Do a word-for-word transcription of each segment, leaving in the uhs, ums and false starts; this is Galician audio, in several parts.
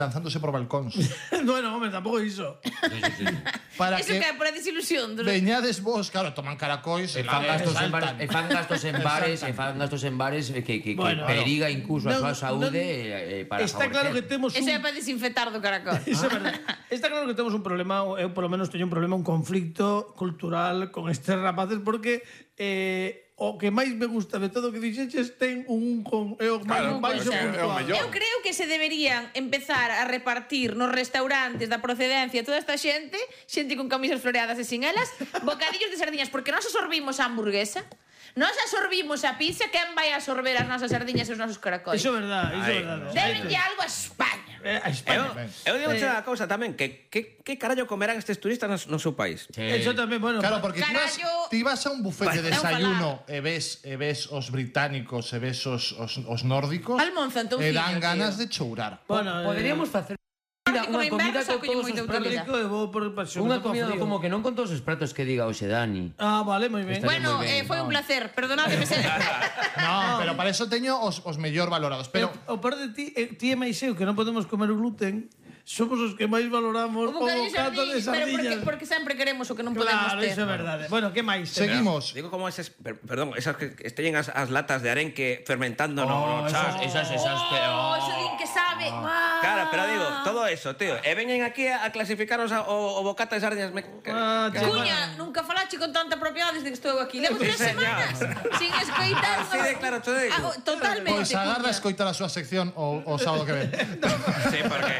lanzándose por balcóns. Bueno, hombre, tampouco iso. Para Eso que que é por a desilusión. veñades vos, claro, toman caracois E fan gastos en bares, e fan gastos en bares, e fan gastos en bares que que que Bueno, periga incluso a non- súa saúde non- eh, para Está claro que favorecer. temos un... Eso é para desinfectar do caracol. Iso é verdade. Está claro que temos un problema, eu polo menos teño un problema, un conflicto cultural con estes rapaces, porque eh, o que máis me gusta de todo o que dixeches ten un con, é o máis Claro, baixo é o puntual. mellor. Eu creo que se deberían empezar a repartir nos restaurantes da procedencia toda esta xente, xente con camisas floreadas e sin elas, bocadillos de sardiñas, porque nós absorbimos a hamburguesa, nós absorbimos a pizza, quen vai absorber as nosas sardiñas e os nosos caracois? Iso é verdade, iso é Ai. verdade. Debenlle algo a España. Eh, a Eu, España. eu digo unha cousa tamén, que que, que carallo comerán estes turistas no, no seu país? Sí. Eso tamén, bueno, Claro, porque ti vas, Carallo. ti vas a un buffet de Vai, é un desayuno e ves, e ves os británicos e ves os, os, os nórdicos Almonza, entón, e fillo, dan tío. ganas de chourar. bueno, Poderíamos facer Porque como unha comida inverno con saco todos moita os utilidade. pratos. rico e vou por pasión. Unha comida como que non con todos os pratos que diga hoxe Dani. Ah, vale, moi ben. Estaría Bueno, moi ben, eh, foi un no. placer. Perdonadme ser... No, pero para eso teño os, os mellor valorados. Pero Pero o par de ti, eh, ti e máis eu que non podemos comer o gluten, somos os que máis valoramos O o bocadillo de bocata de sardiñas, pero porque, sardiñas. porque sempre queremos o que non podemos Claro, ter. iso é verdade. Bueno, que máis? seguimos. Digo como esas, per- perdón, esas que que esteñen as, as latas de arenque fermentando no, no esas, chas. esas, esas, pero... Oh, eso din que sabe. Ah. Claro, pero digo, todo eso, tío. E veñen aquí a, a clasificaros a, o, o bocata de sardiñas. Me, Ah, que- che, Cuña, nunca falache con tanta propiedade desde que estou aquí. Levo tres Sí, señor. semanas sin escoitar. Así de claro te digo. Ah, oh, totalmente. Pois agarda a Cuña. escoitar a súa sección o, o sábado que ven. Sí, porque...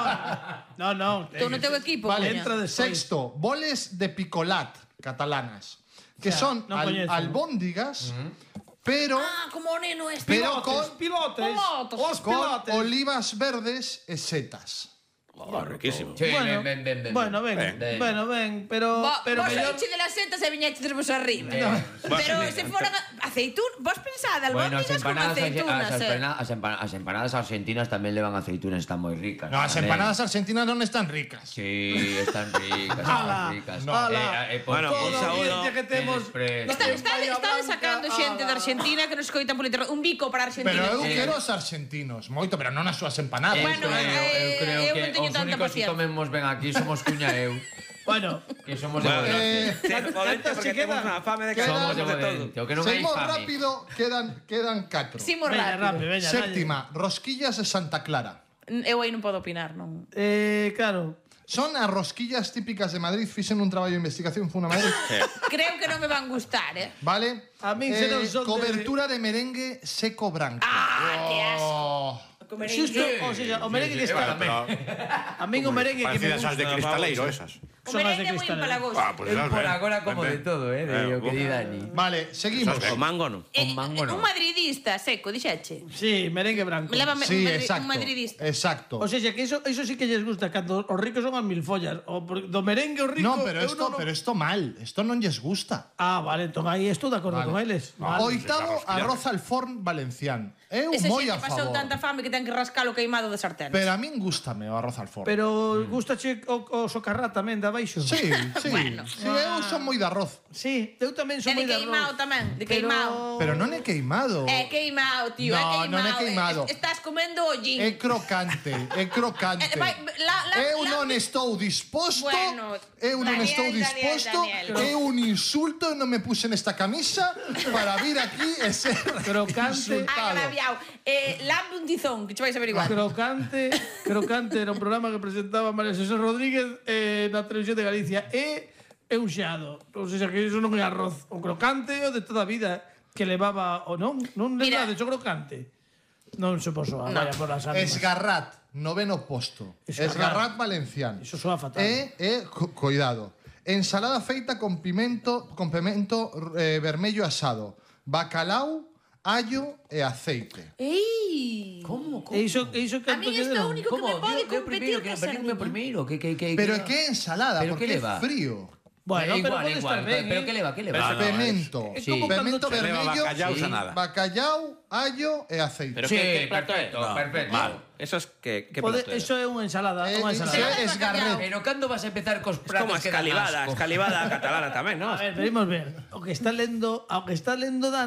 No, no. Tú no teu equipo, Vale, Cuña. entra de sexto, boles de picolat catalanas, que son non al- coñezo. albóndigas, pero Ah, como o neno este. pero con, pilotes. Pilotes. Os con pilotes. olivas verdes e setas. Oh, riquísimo. Sí, Bueno, ven, ven, ven, ven. bueno, ven, Ven. bueno, ven, pero Bo, pero vos mellor saíche de las setas e viñeches vos arriba. Eh, Pero bueno, se foran aceitún, vos pensad, Bueno, as albóndigas con empanadas, aceitunas, as, eh. empana- as, empana- as empanadas argentinas tamén levan aceitunas, están moi ricas. No, as tamén. empanadas argentinas non están ricas. Sí, están ricas, Ala, están ricas. no. ala. Eh, eh, por- Bueno, un todo saúdo. ambiente que temos. Express. Está, está, Bahía está Blanca, sacando xente de ala. Argentina que nos coitan por internet. Un bico para Argentina. Pero eu Sí. quero os argentinos, moito, pero non as súas empanadas. Eu Bueno, creo, eu eh, creo eu que non teño os tanta únicos que paciencia. comemos ben aquí somos Cuña e eu, Bueno, que somos de Bueno, Bodente. Eh, Sí, potente, ¿Cuántas porque se temos quedan? unha fame de que Quedan- Somos de somos de todo. Bodente, o que non hai seguimos fame. rápido, quedan quedan catro. Sí, moi veña, rápido. rápido, veña. Séptima, rosquillas de Santa Clara. Eu aí non podo opinar, non. Eh, claro. Son as rosquillas típicas de Madrid, fixen un traballo de investigación, fue unha Madrid. Creo que non me van gustar, eh. Vale? A min se non son de- cobertura de... merengue seco branco. Ah, que asco. Oh. O merengue. Xusto, o sea, o merengue que está. Pero, A min o merengue que me Parecidas as de gusta. cristaleiro, esas. O Son as de merengue é moi cristal. empalagoso. Ah, pues Eu esas, por ven, agora como ven, de ven. todo, eh, de Eh, o que di Dani. Vale, seguimos. o mango non. Eh, Con mango no. Un madridista seco, dixeche. Sí, merengue branco. Me leva me- Sí, un, madri- exacto. un madridista. Exacto. O sea, que eso, eso sí que lles gusta cando os ricos son as milfollas. O por- do merengue o rico. No, pero eu esto, non- pero esto mal. Esto non lles gusta. Ah, vale, entón aí estou de acordo Vale. con eles. Vale. Oitavo, Hostia. arroz al forn valenciano. Eu Ese moi xente a pasou favor. tanta fame que ten que rascar o queimado de sartén. Pero a min gústame o arroz al forn. Pero gustache o, o socarrá tamén de abaixo? Sí, sí. Bueno. sí, eu son moi de arroz. Sí, eu tamén E son de moi de queimado arroz. tamén, de Pero- queimado. Pero non é queimado. É queimado, tío, No, é queimado. non é queimado. Es- Estás comendo hollín. É crocante, é crocante. Eh, vai, la- la- eu la- non estou disposto. Bueno, eu non Daniel, estou Daniel, disposto. Daniel. É un insulto, eu non me puse nesta camisa para vir aquí e ser Crocante. insultado. Agraviado. Eh, lambe un tizón, que che vais a averiguar. Crocante, Crocante era un programa que presentaba María José Rodríguez eh, na televisión de Galicia e é un xeado. Ou seja, que iso non é arroz. O crocante é o de toda a vida que levaba o non, non Mira. levaba de xo crocante. Non se posou, No. vaya por as ánimas. Esgarrat, noveno posto. Esgarrat. Esgarrat valenciano. Iso soa fatal. E, e co- cuidado. Ensalada feita con pimento, con pimento eh, vermello asado, bacalao, allo e aceite. Ei. Como? Como? E iso, e iso que A min isto é o único que me pode Yo- yo competir primeiro, que que pedirme sardina. primeiro, que que que Pero que- é que é ensalada, Pero porque que é leva? frío. Bueno, Eh, pero igual, pode igual, estar ben, pero eh. que leva, que leva? Pero- Ah, Pimento, É Sí. como cando pimento te- Leva vermello, bacallau sí. xa nada. bacallau, allo e aceite. Pero Sí, que, que plato é? perfecto, perfecto. Mal. Eso es que, que Pode, plato é? eso é unha ensalada, Eh, unha iso ensalada. é esgarret. Pero cando vas a empezar cos Es pratos como que dan escalivada, asco? escalivada catalana tamén, ¿no? A ver, veremos ver. O que está lendo, o que está lendo Dani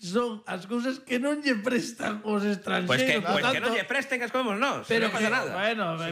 son as cousas que non lle prestan os estranxeiros. Pois que, por pois que tanto, non lle presten que as comemos nós. pero non pasa que, nada. bueno,